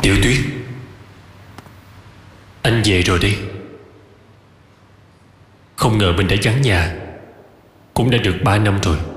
Tiểu Tuyết, anh về rồi đi. Không ngờ mình đã vắng nhà cũng đã được 3 năm rồi.